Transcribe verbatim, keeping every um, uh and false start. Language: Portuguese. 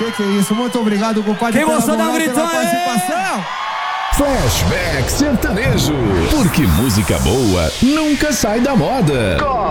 Que que é isso? Muito obrigado, compadre. Quem gostou da gritão, participação. Flashback Sertanejo. Porque música boa nunca sai da moda.